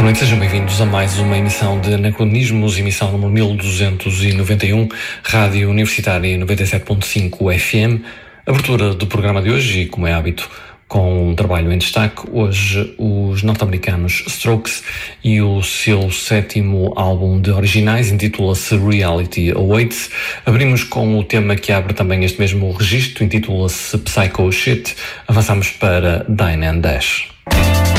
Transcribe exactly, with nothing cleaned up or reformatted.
Boa noite, sejam bem-vindos a mais uma emissão de Anacronismos, emissão número mil duzentos e noventa e um, Rádio Universitária noventa e sete ponto cinco F M. Abertura do programa de hoje e, como é hábito, com um trabalho em destaque, hoje os norte-americanos Strokes e o seu sétimo álbum de originais intitula-se Reality Awaits. Abrimos com o tema que abre também este mesmo registro, intitula-se Psycho Shit. Avançamos para Dine and Dash.